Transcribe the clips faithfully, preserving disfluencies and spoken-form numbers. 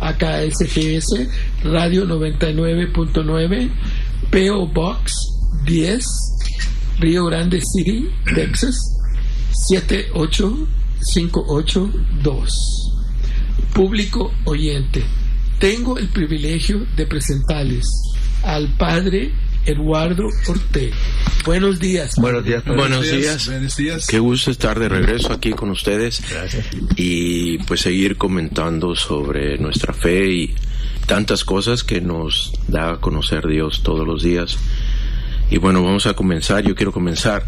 a K S G S, Radio noventa y nueve punto nueve, P O Box diez, Rio Grande City, Texas, siete ocho cinco ocho dos. Público oyente, tengo el privilegio de presentarles al Padre Eduardo Ortega. Buenos días. Buenos días. Buenos días. Buenos días. Qué gusto estar de regreso aquí con ustedes. Gracias. Y pues seguir comentando sobre nuestra fe y tantas cosas que nos da a conocer Dios todos los días. Y bueno, vamos a comenzar. Yo quiero comenzar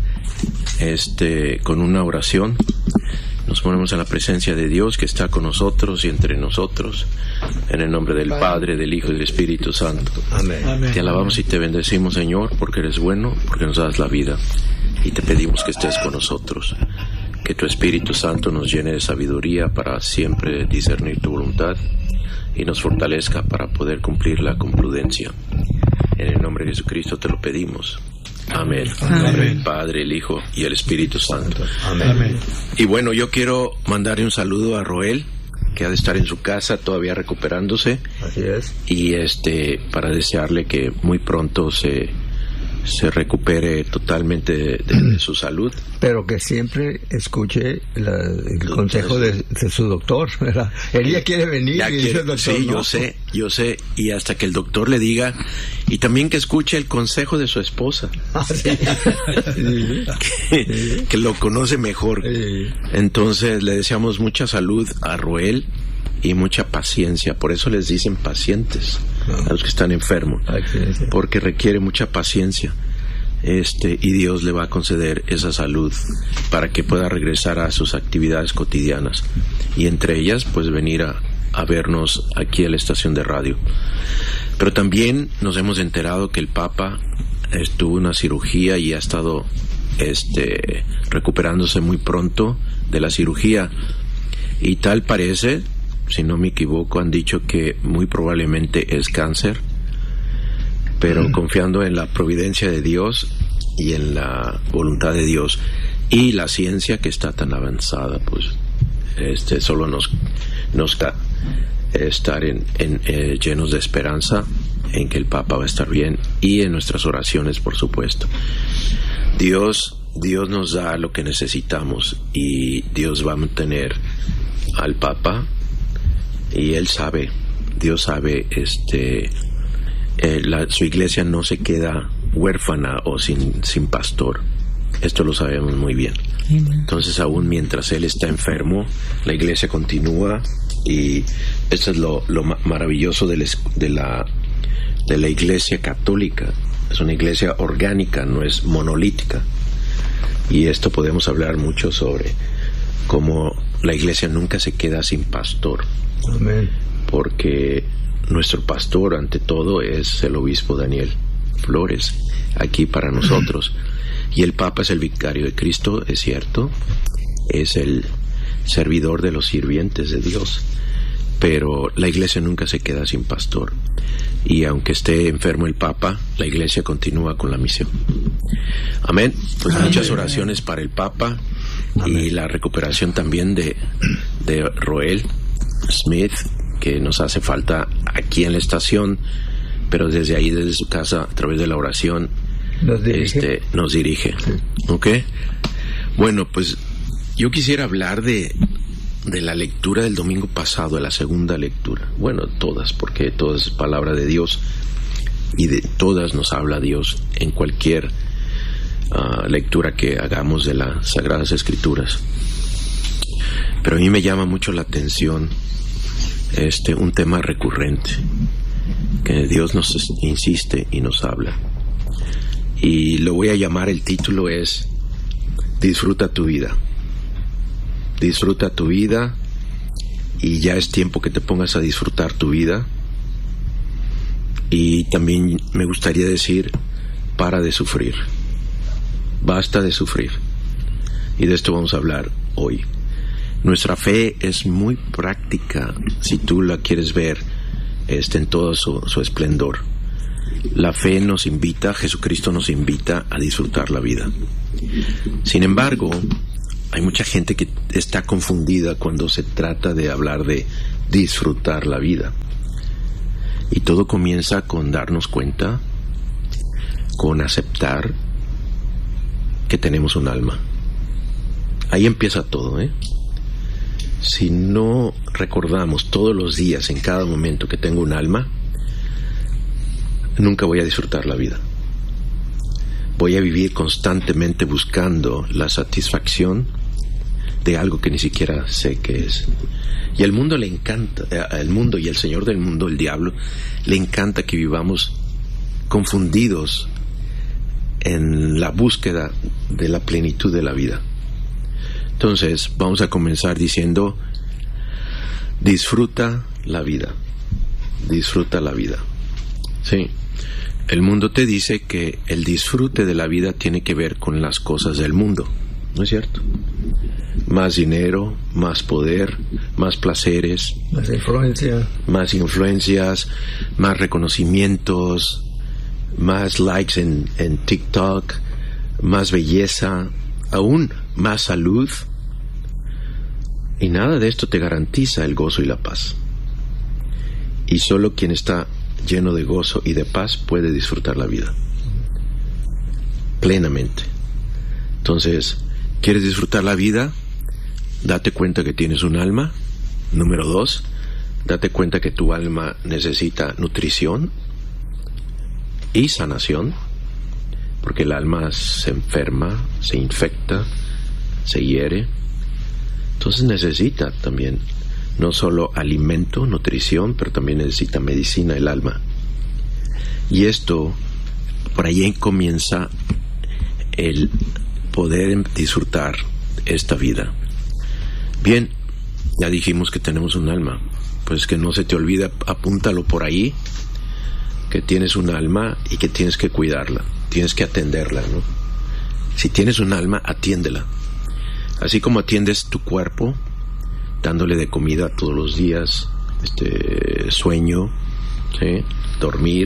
este con una oración. Nos ponemos en la presencia de Dios que está con nosotros y entre nosotros. En el nombre del Padre, del Hijo y del Espíritu Santo. Amén. Amén. Te alabamos y te bendecimos, Señor, porque eres bueno, porque nos das la vida. Y te pedimos que estés con nosotros. Que tu Espíritu Santo nos llene de sabiduría para siempre discernir tu voluntad y nos fortalezca para poder cumplirla con prudencia. En el nombre de Jesucristo te lo pedimos. Amén. Amén. En nombre del Padre, el Hijo y el Espíritu Santo. Amén. Amén. Y bueno, yo quiero mandarle un saludo a Roel, que ha de estar en su casa todavía recuperándose, Así es. y este para desearle que muy pronto se se recupere totalmente de, de, de su salud. Pero que siempre escuche la- el consejo de, de su doctor, ¿verdad? Él ya quiere venir Ya y dice quiere- el doctor, sí, ¿no? yo sé, yo sé, y hasta que el doctor le diga, y también que escuche el consejo de su esposa, Ah, sí. Sí. que, que lo conoce mejor. Sí. Entonces le deseamos mucha salud a Roel y mucha paciencia. Por eso les dicen pacientes Claro. a los que están enfermos, Ay, sí, sí. porque requiere mucha paciencia. Este, y Dios le va a conceder esa salud para que pueda regresar a sus actividades cotidianas, y entre ellas pues venir a, a vernos aquí a la estación de radio. Pero también nos hemos enterado que el Papa estuvo en una cirugía y ha estado este, recuperándose muy pronto de la cirugía, y tal parece, si no me equivoco, han dicho que muy probablemente es cáncer, pero mm. confiando en la providencia de Dios y en la voluntad de Dios y la ciencia que está tan avanzada, pues este solo nos nos da estar en, en eh, llenos de esperanza en que el Papa va a estar bien, y en nuestras oraciones, por supuesto. Dios Dios nos da lo que necesitamos, y Dios va a mantener al Papa, y él sabe, Dios sabe, este eh, la, su iglesia no se queda huérfana o sin, sin pastor. Esto lo sabemos muy bien. Entonces, aún mientras él está enfermo, la iglesia continúa, y esto es lo, lo ma- maravilloso de la, de la de la iglesia católica. Es una iglesia orgánica, no es monolítica, y esto podemos hablar mucho sobre cómo la iglesia nunca se queda sin pastor. Amén. Porque nuestro pastor ante todo es el obispo Daniel Flores, aquí para nosotros, y el Papa es el vicario de Cristo, es cierto, es el servidor de los sirvientes de Dios, pero la iglesia nunca se queda sin pastor, y aunque esté enfermo el Papa, la iglesia continúa con la misión. Amén. Pues Amén. Muchas oraciones para el Papa. Amén. Y la recuperación también de, de Roel Smith, que nos hace falta aquí en la estación, pero desde ahí, desde su casa, a través de la oración, Nos dirige. este, nos dirige. ¿Ok? Bueno, pues yo quisiera hablar de, de la lectura del domingo pasado, de la segunda lectura. Bueno, todas, porque todas es palabra de Dios, y de todas nos habla Dios en cualquier uh, lectura que hagamos de las Sagradas Escrituras. Pero a mí me llama mucho la atención este un tema recurrente, que Dios nos insiste y nos habla, y lo voy a llamar, el título es Disfruta tu vida. Disfruta tu vida, y ya es tiempo que te pongas a disfrutar tu vida. Y también me gustaría decir, para de sufrir, basta de sufrir. Y de esto vamos a hablar hoy. Nuestra fe es muy práctica, si tú la quieres ver este, en todo su, su esplendor. La fe nos invita, Jesucristo nos invita a disfrutar la vida. Sin embargo, hay mucha gente que está confundida cuando se trata de hablar de disfrutar la vida. Y todo comienza con darnos cuenta, con aceptar que tenemos un alma. Ahí empieza todo, ¿eh? Si no recordamos todos los días, en cada momento, que tengo un alma, nunca voy a disfrutar la vida. Voy a vivir constantemente buscando la satisfacción de algo que ni siquiera sé qué es. Y al mundo le encanta, al mundo y al señor del mundo, el diablo, le encanta que vivamos confundidos en la búsqueda de la plenitud de la vida. Entonces, vamos a comenzar diciendo: disfruta la vida, disfruta la vida. Sí, el mundo te dice que el disfrute de la vida tiene que ver con las cosas del mundo, ¿no es cierto? Más dinero, más poder, más placeres, más influencia, más influencias, más reconocimientos, más likes en, en TikTok, más belleza, aún más salud. Y nada de esto te garantiza el gozo y la paz. Y solo quien está lleno de gozo y de paz puede disfrutar la vida plenamente. Entonces, ¿quieres disfrutar la vida? Date cuenta que tienes un alma. Número dos, date cuenta que tu alma necesita nutrición y sanación, porque el alma se enferma, se infecta, se hiere. Entonces necesita también no solo alimento, nutrición, pero también necesita medicina el alma. Y esto, por ahí comienza el poder disfrutar esta vida. Bien, ya dijimos que tenemos un alma, pues que no se te olvide, apúntalo por ahí, que tienes un alma y que tienes que cuidarla, tienes que atenderla, ¿no? Si tienes un alma, atiéndela. Así como atiendes tu cuerpo, dándole de comida todos los días, este, sueño, ¿sí? Dormir,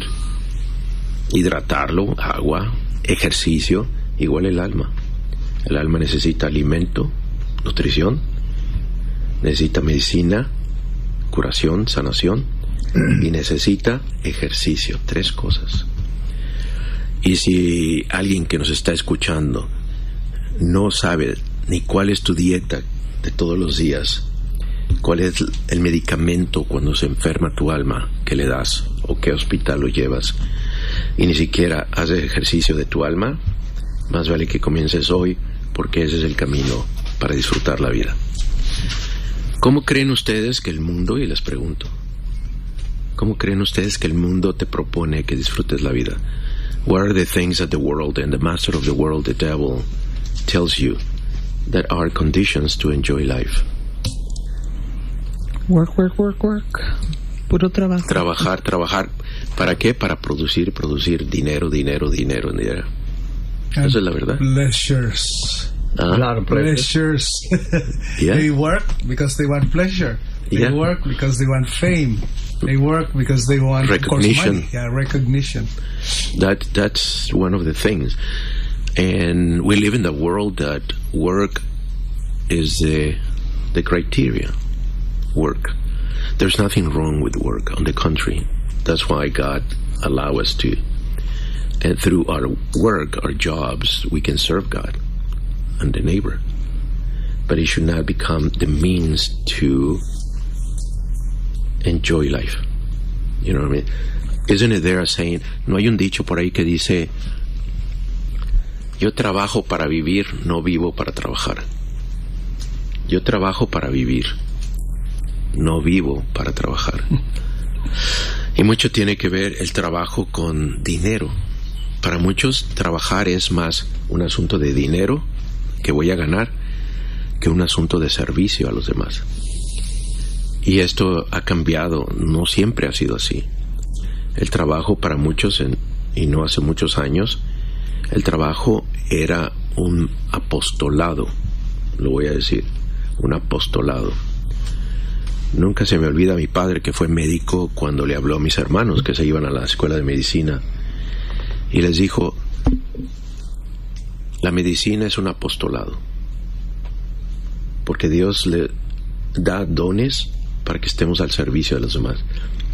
hidratarlo, agua, ejercicio, igual el alma. El alma necesita alimento, nutrición, necesita medicina, curación, sanación, y necesita ejercicio. Tres cosas. Y si alguien que nos está escuchando no sabe ni cuál es tu dieta de todos los días, cuál es el medicamento cuando se enferma tu alma que le das, o qué hospital lo llevas, y ni siquiera haces ejercicio de tu alma, más vale que comiences hoy, porque ese es el camino para disfrutar la vida. ¿Cómo creen ustedes que el mundo, y les pregunto, ¿cómo creen ustedes que el mundo te propone que disfrutes la vida? What are the things that the world and the master of the world, the devil, tells you that are conditions to enjoy life? Work, work, work, work. Puro trabajo. Trabajar, trabajar. ¿Para qué? Para producir, producir dinero, dinero, dinero, dinero. And Esa es la verdad. Pleasures. Ah, claro, Pleasures. Yeah. They work because they want pleasure. They Yeah. work because they want fame. They work because they want, of course, Recognition. money. Yeah, recognition. That that's one of the things. And we live in the world that work is the the criteria. Work. There's nothing wrong with work. On the contrary, that's why God allows us to. And through our work, our jobs, we can serve God and the neighbor. But it should not become the means to enjoy life. You know what I mean? Isn't it there a saying? No hay un dicho por ahí que dice: yo trabajo para vivir, no vivo para trabajar. Yo trabajo para vivir, no vivo para trabajar. Y mucho tiene que ver el trabajo con dinero. Para muchos, trabajar es más un asunto de dinero que voy a ganar que un asunto de servicio a los demás. Y esto ha cambiado, no siempre ha sido así. El trabajo para muchos, en, y no hace muchos años, el trabajo era un apostolado, lo voy a decir, un apostolado. Nunca se me olvida mi padre, que fue médico, cuando le habló a mis hermanos que se iban a la escuela de medicina y les dijo: la medicina es un apostolado, porque Dios le da dones para que estemos al servicio de los demás.